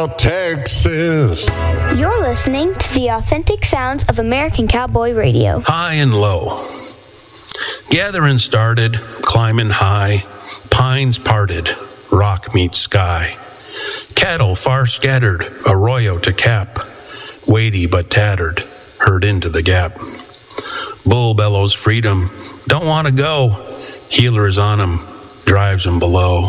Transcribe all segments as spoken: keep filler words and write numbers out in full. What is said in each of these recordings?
about Texas. You're listening to the authentic sounds of American Cowboy Radio. High and low. Gathering started, climbing high. Pines parted, rock meets sky. Cattle far scattered, arroyo to cap. Weighty but tattered, herd into the gap. Bull bellows freedom, don't want to go. Heeler is on him, drives him below.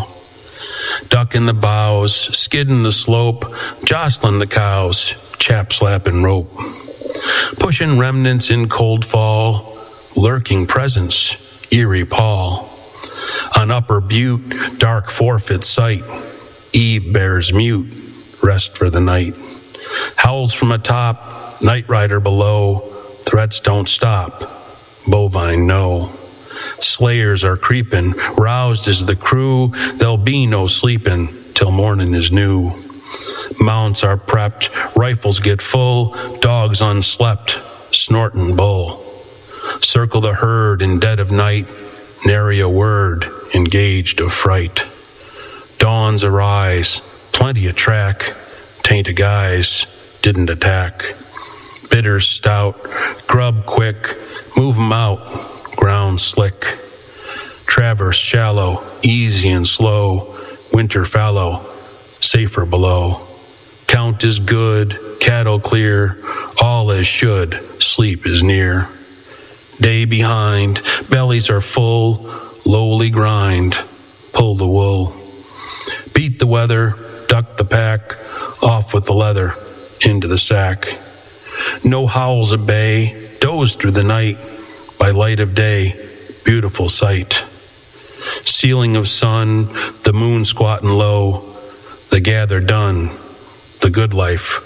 Duck in the bows, skidding the slope, jostling the cows, chap slapping rope. Pushing remnants in cold fall, lurking presence, eerie pall. On upper butte, dark forfeit sight, eve bears mute, rest for the night. Howls from atop, night rider below, threats don't stop, bovine no. Slayers are creeping, roused is the crew, there'll be no sleeping till morning is new. Mounts are prepped, rifles get full, dogs unslept, snorting bull. Circle the herd in dead of night, nary a word, engaged of fright. Dawns arise, plenty of track, taint of guys, didn't attack. Bitters stout, grub quick, move 'em out, ground slick. Traverse shallow, easy and slow, winter fallow, safer below. Count is good, cattle clear, all as should, sleep is near. Day behind, bellies are full, lowly grind, pull the wool. Beat the weather, duck the pack, off with the leather, into the sack. No howls at bay, doze through the night, by light of day, beautiful sight. Ceiling of sun, the moon squatting low, the gather done, the good life